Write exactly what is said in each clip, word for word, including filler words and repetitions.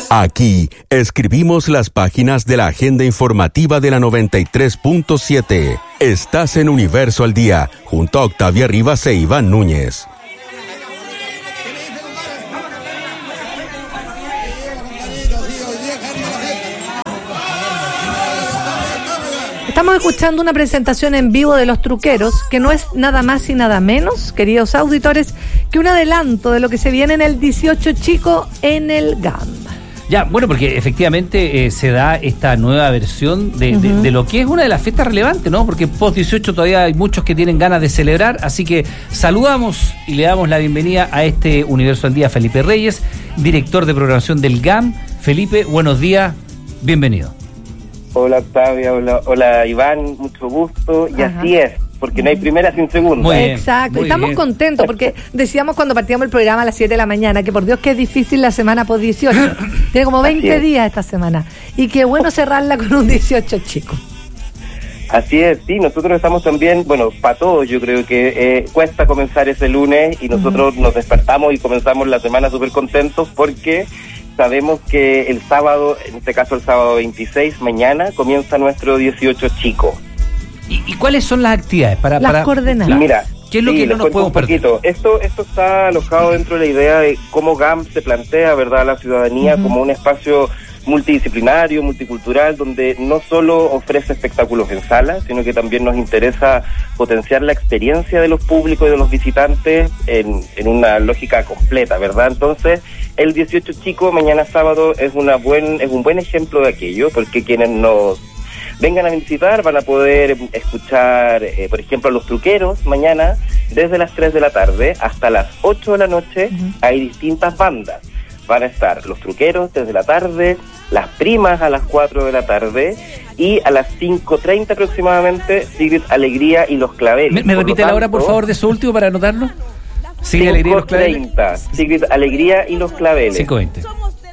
Aquí escribimos las páginas de la agenda informativa de la noventa y tres punto siete. Estás en Universo al Día, junto a Octavia Rivas e Iván Núñez. Estamos escuchando una presentación en vivo de Los Truqueros, que no es nada más y nada menos, queridos auditores, que un adelanto de lo que se viene en el dieciocho Chico en el G A M. Ya, bueno, porque efectivamente eh, se da esta nueva versión de, uh-huh. de, de lo que es una de las fiestas relevantes, ¿no? Porque post dieciocho todavía hay muchos que tienen ganas de celebrar, así que saludamos y le damos la bienvenida a este Universo al Día a Felipe Reyes, director de programación del G A M. Felipe, buenos días, bienvenido. Hola Octavia, hola, hola Iván, mucho gusto, y Ajá. así es. Porque no hay primera sin segunda. Muy bien, exacto, muy estamos bien. Contentos porque decíamos cuando partíamos el programa a las siete de la mañana que por Dios que es difícil la semana post dieciocho. Tiene como veinte días esta semana. Y qué bueno cerrarla con un dieciocho chico. Así es, sí, nosotros estamos también, bueno, para todos yo creo que eh, cuesta comenzar ese lunes y nosotros uh-huh. nos despertamos y comenzamos la semana súper contentos porque sabemos que el sábado, en este caso el sábado veintiséis, mañana, comienza nuestro dieciocho chico. ¿Y, ¿Y cuáles son las actividades? Para, las para, coordenadas. Mira, ¿qué es lo sí, que no nos podemos perder? Esto, esto está alojado dentro de la idea de cómo G A M se plantea, ¿verdad?, a la ciudadanía uh-huh. como un espacio multidisciplinario, multicultural, donde no solo ofrece espectáculos en sala, sino que también nos interesa potenciar la experiencia de los públicos y de los visitantes en, en una lógica completa, ¿verdad? Entonces, el dieciocho Chico, mañana sábado, es una buen es un buen ejemplo de aquello, porque quienes nos vengan a visitar van a poder escuchar, eh, por ejemplo, a Los Truqueros mañana desde las tres de la tarde hasta las ocho de la noche. Uh-huh. Hay distintas bandas. Van a estar Los Truqueros desde la tarde, Las Primas a las cuatro de la tarde y a las cinco treinta aproximadamente Sigrid Alegría y Los Claveles. ¿Me, me repite la hora, por favor, de su último para anotarlo? Sigrid Alegría y Los Claveles. Sigrid Alegría y Los Claveles. cinco veinte.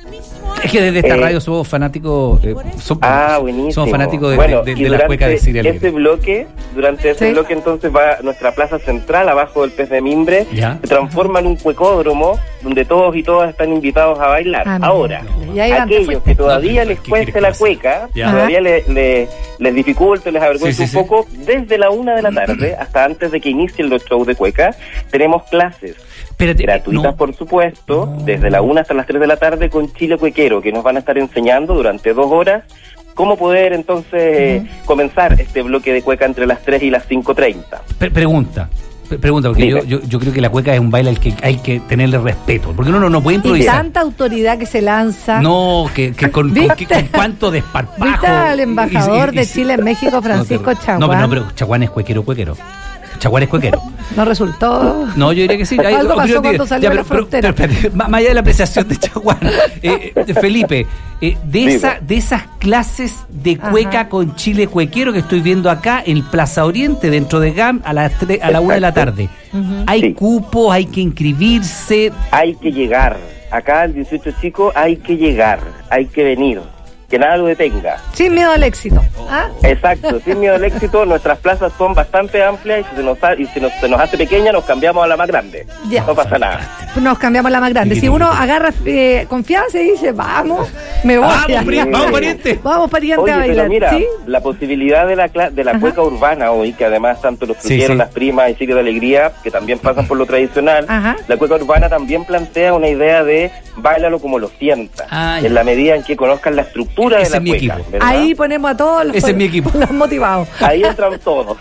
Es que desde esta eh, radio somos fanáticos, eh, somos, ah, buenísimo. somos fanáticos de, bueno, de, de, de la cueca de Sigrid Alegría. Ese bloque, durante ese ¿Sí? bloque entonces va nuestra plaza central, abajo del Pez de Mimbre, ¿Ya? se transforma en un cuecódromo donde todos y todas están invitados a bailar. Ah, Ahora, no, no. aquellos que todavía no, les cueste la cueca, ¿Ya? todavía les, les, les dificulte, les avergüenza sí, sí, un sí. poco, desde la una de la tarde hasta antes de que inicien los shows de cueca, tenemos clases. Espérate, gratuitas, no. por supuesto, no. desde la una hasta las tres de la tarde con Chile Cuequero, que nos van a estar enseñando durante dos horas cómo poder entonces uh-huh. comenzar este bloque de cueca entre las tres y las cinco treinta. Pre- pregunta, pre- pregunta, porque yo, yo, yo creo que la cueca es un baile al que hay que tenerle respeto, porque uno no, no puede improvisar. Y tanta autoridad que se lanza. No, que, que con, con, que, con cuánto desparpajo. ¿Viste al embajador y, y, y, de Chile en México, Francisco no, Chaguán? No, pero, no, pero Chaguán es cuequero, cuequero. Chaguán es cuequero. ¿No resultó? No, yo diría que sí. Hay, Algo pasó cuando diga, salió ya, pero, la frontera. Pero, pero, pero, más allá de la apreciación de Chaguán, eh, Felipe, eh, de, esa, de esas clases de cueca Ajá. con Chile Cuequero que estoy viendo acá en Plaza Oriente, dentro de G A M, a las tres, a la una de la tarde, uh-huh. ¿hay sí. cupos, hay que inscribirse? Hay que llegar. Acá el dieciocho Chico hay que llegar, hay que venir. Que nada lo detenga. Sin miedo al éxito. ¿Ah? Exacto, sin miedo al éxito. Nuestras plazas son bastante amplias y si, se nos, y si nos, se nos hace pequeña nos cambiamos a la más grande. Ya. No pasa nada. Nos cambiamos a la más grande. Si uno agarra eh, confianza y dice, vamos, me voy. Vamos, pri- vamos pariente. Vamos pariente Oye, a bailar. Pero mira, ¿sí? la posibilidad de la de la cueca urbana hoy, que además tanto Los Truqueros, sí, sí. Las Primas y Sigrid de Alegría, que también pasan por lo tradicional, Ajá. la cueca urbana también plantea una idea de báilalo como lo sientas, ah, en la medida en que conozcan la estructura Ese de la cueca. ¿verdad? Ahí ponemos a todos los, Ese es mi equipo. los motivados. Ahí entran todos.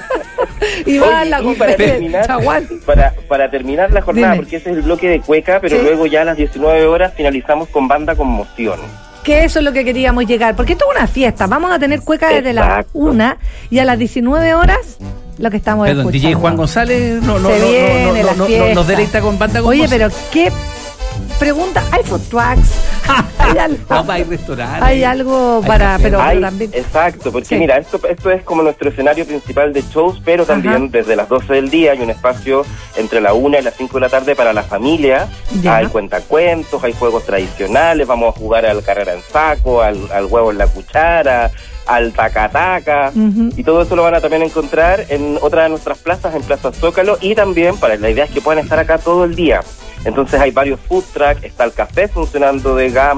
Y va la y para terminar, para, para terminar la jornada, Dime. porque ese es el bloque de cueca, pero ¿Sí? luego ya a las diecinueve horas finalizamos con banda Conmoción. Que eso es lo que queríamos llegar, porque esto es una fiesta. Vamos a tener cueca desde Exacto. las una y a las diecinueve horas lo que estamos Perdón, escuchando. D J Juan González no, no, Se no, viene no, no, la no, fiesta. no, nos deleita con banda Conmoción. Oye, pero qué pregunta, ¿hay food trucks? ¿Hay algo, no, hay restaurantes. Hay algo para, hay pero hay, también. Exacto, porque sí. mira, esto esto es como nuestro escenario principal de shows, pero también Ajá. desde las doce del día hay un espacio entre la una y las cinco de la tarde para la familia. Ya. Hay cuentacuentos, hay juegos tradicionales, vamos a jugar al carrera en saco, al, al huevo en la cuchara, al taca-taca, uh-huh. y todo eso lo van a también encontrar en otra de nuestras plazas, en Plaza Zócalo, y también, para la idea es que puedan estar acá todo el día. Entonces hay varios food trucks, está el café funcionando de G A M,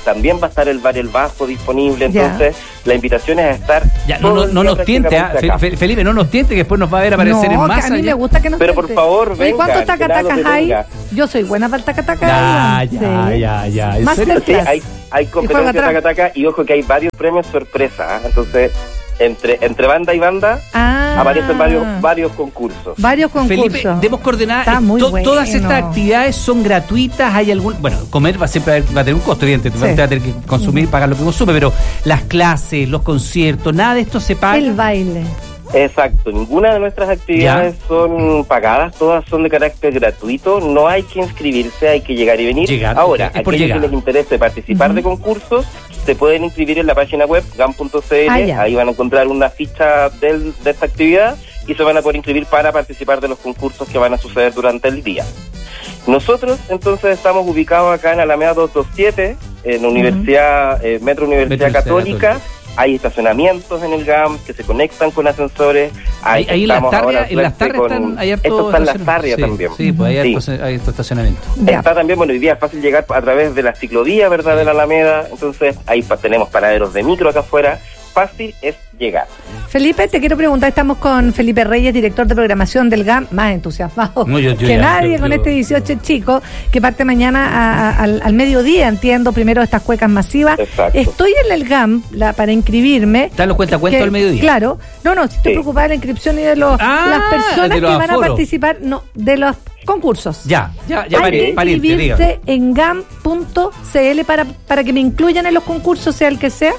también va a estar el bar El Bajo disponible, entonces ya. La invitación es a estar... Ya, no, no, no nos tiente, ¿eh? Fe, Felipe, no nos tiente que después nos va a ver aparecer no, en masa. Que a mí me gusta que nos Pero tiente. por favor, venga. ¿Y cuántos tacatacas hay? Yo soy buena para el tacataca. Ya, ya, sí. ya, ya. Más sí, hay, hay competencia de tacataca y ojo que hay varios premios sorpresa, ¿eh? Entonces... Entre, entre banda y banda ah, aparecen varios varios concursos. Varios concursos. Felipe, demos coordenadas. To, bueno. Todas estas actividades son gratuitas. Hay algún, bueno, comer va siempre va a tener un costo, evidente. Sí. Va a tener que consumir, uh-huh. pagar lo que consume, pero las clases, los conciertos, nada de esto se paga. El baile. Exacto, ninguna de nuestras actividades ¿Ya? son pagadas, todas son de carácter gratuito, no hay que inscribirse, hay que llegar y venir. Llegar, Ahora, a aquellos que les interese participar uh-huh. de concursos, se pueden inscribir en la página web gam punto c l, ah, ahí van a encontrar una ficha del, de esta actividad y se van a poder inscribir para participar de los concursos que van a suceder durante el día. Nosotros, entonces, estamos ubicados acá en Alameda doscientos veintisiete, en Universidad, uh-huh. eh, Metro Universidad Metro Católica. Católica. Hay estacionamientos en el G A M que se conectan con ascensores. Ahí, ahí en las tardes, en las tardes están, hay harto esto está en las tardes sí, también. Sí, pues hay harto, sí. hay harto estacionamiento. Ya. Está también, bueno, hoy día es fácil llegar a través de la ciclovía, ¿verdad?, de la Alameda. Entonces, ahí tenemos paraderos de micro acá afuera. Fácil es llegar. Felipe, te quiero preguntar, estamos con Felipe Reyes, director de programación del G A M, más entusiasmado no, yo, yo, que ya, nadie yo, con yo, este dieciocho chico, que parte mañana a, a, al, al mediodía, entiendo, primero estas cuecas masivas. Exacto. Estoy en el G A M la, para inscribirme. ¿Están los cuentacuentos al mediodía? Claro. No, no, estoy sí. preocupada de la inscripción y de los, ah, las personas de los que van aforos. a participar, no, de los concursos. Ya, ya, ya, Hay que inscribirse en gam punto c l para, para que me incluyan en los concursos, sea el que sea.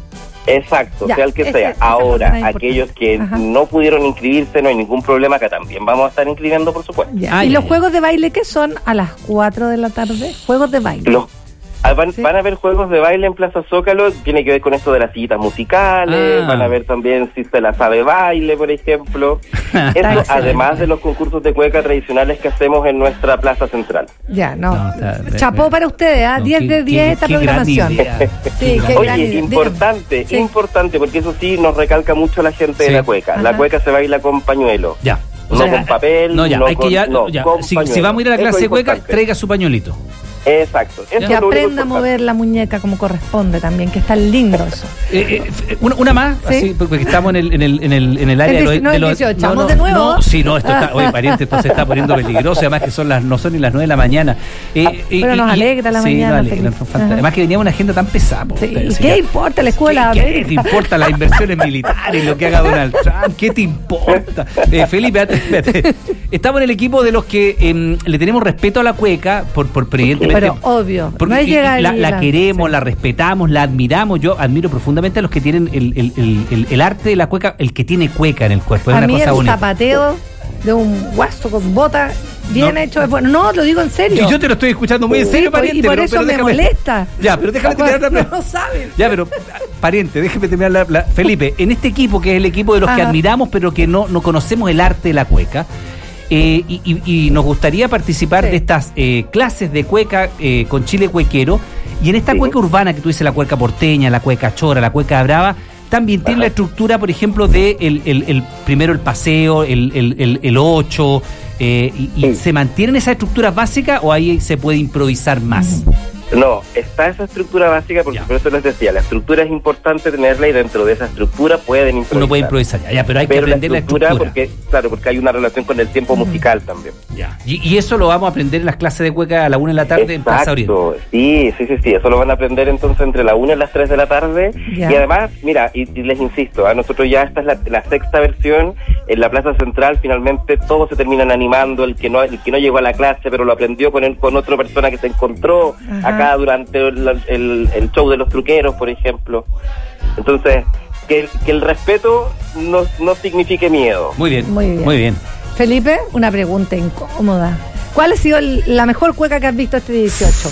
Exacto, ya, sea el que ese, sea. esa Ahora, aquellos que Ajá. no pudieron inscribirse, no hay ningún problema, que también vamos a estar inscribiendo, por supuesto. Ah, ¿Y ya, los ya. juegos de baile qué son a las cuatro de la tarde? Juegos de baile. Los Van, ¿Sí? van a haber juegos de baile en Plaza Zócalo, tiene que ver con esto de las sillitas musicales, ah. van a ver también si se la sabe baile, por ejemplo. Eso además de los concursos de cueca tradicionales que hacemos en nuestra Plaza Central. Ya, no. no está, Chapó para ustedes, ¿ah? ¿eh? No, diez de diez esta programación. Sí, qué Oye, importante, sí. importante, porque eso sí nos recalca mucho la gente sí. de la cueca. Ajá. La cueca se baila con pañuelo. Ya. O no sea, con papel, no, ya, no hay con, que ya, no, ya. con Si, si vamos a ir a la clase de cueca, traiga su pañuelito. Exacto. Eso que aprenda a mover la muñeca como corresponde también, que está lindo eso. Eh, eh, una, una más, ¿Sí? así, porque estamos en el, en el, en el, en el área el, de los dieciocho. No, no, de nuevo. No, sí, no, esto está, oye, pariente, esto se está poniendo peligroso, además que son las, no son ni las nueve de la mañana. Eh, ah, pero y, nos alegra la sí, mañana. Alegra, además que venía una agenda tan pesada. Sí, ¿y qué importa la escuela? ¿Qué, ¿Qué te importa las inversiones militares, lo que haga Donald Trump? ¿Qué te importa? Eh, Felipe, espérate, estamos en el equipo de los que eh, le tenemos respeto a la cueca, por, por evidentemente. Pero obvio. Porque no hay la, la queremos, sí. la respetamos, la admiramos. Yo admiro profundamente a los que tienen el, el, el, el, el arte de la cueca, el que tiene cueca en el cuerpo. Es a una mí cosa el bonita. Zapateo de un guasto con bota bien no. hecho es bueno. No, lo digo en serio. Y yo te lo estoy escuchando muy en serio, sí, pariente. Y por pero, eso pero me déjame, molesta. Ya, pero déjame terminar la pregunta. No saben. Ya, pero, pariente, déjeme terminar la, la Felipe, en este equipo, que es el equipo de los Ajá. que admiramos, pero que no, no conocemos el arte de la cueca, Eh, y, y, y nos gustaría participar sí. de estas eh, clases de cueca eh, con Chile Cuequero. Y en esta sí. cueca urbana que tú dices, la cueca porteña, la cueca chora, la cueca brava, también Ajá. tiene la estructura, por ejemplo, de el, el, el primero el paseo, el, el, el, el ocho, eh, y, y sí. ¿se mantienen esas estructuras básicas o ahí se puede improvisar más? No, está esa estructura básica, porque ya. por eso les decía, la estructura es importante tenerla y dentro de esa estructura pueden improvisar. Uno puede improvisar, ya, ya pero hay pero que aprender la estructura. La estructura porque, claro, porque hay una relación con el tiempo mm. musical también. Ya. Y, y eso lo vamos a aprender en las clases de cueca a la una de la tarde. Exacto. En Plaza Oriente. Sí, sí, sí, sí, eso lo van a aprender entonces entre la una y las tres de la tarde. Ya. Y además, mira, y, y les insisto, a nosotros ya esta es la, la sexta versión, en la Plaza Central finalmente todos se terminan animando, el que no el que no llegó a la clase pero lo aprendió con, el, con otra persona que se encontró Ajá. acá durante el El, el show de los truqueros, por ejemplo. Entonces, que, que el respeto no, no signifique miedo. Muy bien, muy bien, muy bien. Felipe, una pregunta incómoda. ¿Cuál ha sido el, la mejor cueca que has visto este dieciocho?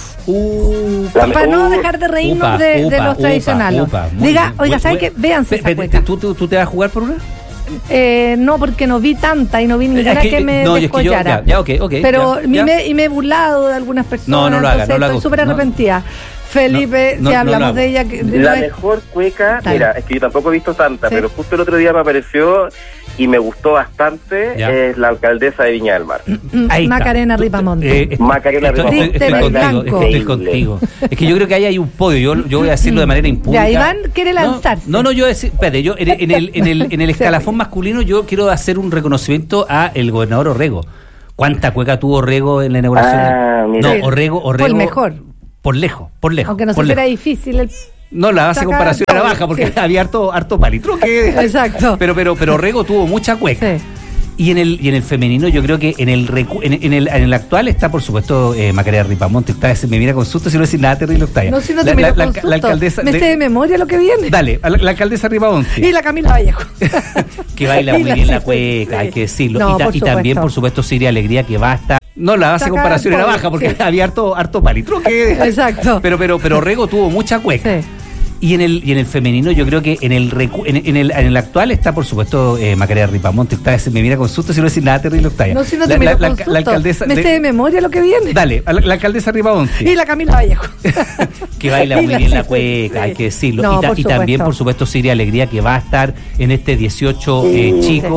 Uh, la, para uh, no dejar de reírnos upa, de, upa, de los upa, tradicionales. Upa, Diga, bien. Oiga, ¿saben qué? Véanse esa cueca. ¿Tú, tú, ¿Tú te vas a jugar por una? Eh, no, porque no vi tanta y no vi ninguna que, que me no, descollara. Es que yo, ya, ya, okay, okay, pero ya, ya. Me, y me he burlado de algunas personas. No, no lo haga, no lo haga. Estoy súper arrepentida. No. Felipe, no, si no, hablamos no de ella... De la no mejor cueca, Dale. mira, es que yo tampoco he visto tanta, ¿Sí? pero justo el otro día me apareció y me gustó bastante, Ya. es la alcaldesa de Viña del Mar. Ahí está. Macarena Ripamonte. Eh, Macarena estoy, Ripamonte. estoy, estoy contigo, Blanco. estoy contigo. Es que yo creo que ahí hay un podio. Yo, yo voy a decirlo de manera impública. Ya, Iván quiere lanzarse. No, no, no yo decir, espérate, yo en, en el en el en el escalafón masculino yo quiero hacer un reconocimiento a el gobernador Orrego. ¿Cuánta cueca tuvo Orrego en la inauguración? Ah, mira. No, Orrego, Orrego. Fue el mejor. Por lejos, por lejos. Aunque no sé por si era lejos. difícil el... No, la base de sacar comparación todo, era baja porque sí. había harto, harto palitruque. Exacto. Pero, pero, pero Orrego tuvo mucha cueca. Sí. Y en el y en el femenino yo creo que en el recu- en, en el en el actual está por supuesto eh, Macarena Ripamonte. Está, me mira con susto si no decir nada terrible Octavia. No, si no te la, miro la, con la, susto. la alcaldesa Me de- sé de memoria lo que viene. Dale, a la, la alcaldesa Ripamonte. Y la Camila Vallejo. Que baila Y muy la- bien la sí, cueca, sí. hay que decirlo. No, y, ta- por y también, supuesto. por supuesto, Siria Alegría, que va a estar. No, la base de Sacar comparación era podio, baja porque sí. había harto, harto palitruque. Exacto. Pero, pero, pero Orrego tuvo mucha cueca. Sí. Y en el y en el femenino yo creo que en el recu- en, en el en el actual está por supuesto eh, Macarena Ripamonte. Octavia, me mira con susto si no decir nada terrible Octavia. No, si no te la, miro la, con la, susto. la alcaldesa Me de- sé de memoria lo que viene. Dale, a la, la alcaldesa Ripamonte. Y la Camila Vallejo. Que baila Y muy la- bien sí, la sí, cueca, sí. hay que decirlo. No, y, ta- por y también, supuesto. por supuesto, Siria Alegría, que va a estar en este dieciocho eh, Sí. chico.